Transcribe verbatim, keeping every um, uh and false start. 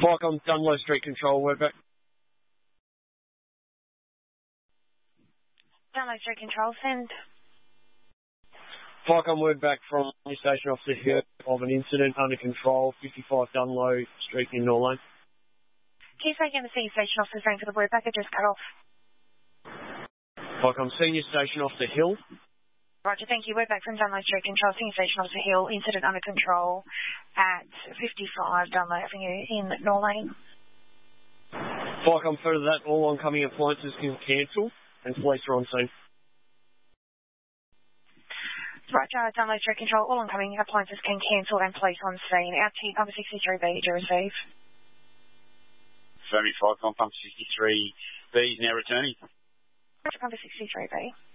Vicom, Dunlow Street Control, Wordback. Dunlow Street Control, send. Vicom, Wordback from your station officer here of an incident under control, fifty-five Dunlow Street in Norlane. Can you say again the senior station officer's name for the Wordback? It just cut off. Vicom, Senior Station Officer Hill. Roger, thank you. Wordback from Dunlow Street Control, Senior Station Officer Hill, incident under control at fifty-five Dunlow Avenue in Norlane. Vicom, further that, all oncoming appliances can cancel and police are on scene. Roger, Dunlow Street Control, all oncoming appliances can cancel and police on scene. Out to Pump sixty-three B to receive. Affirmative, Vicom, Pump sixty-three B is now returning. Roger, Pump sixty-three B.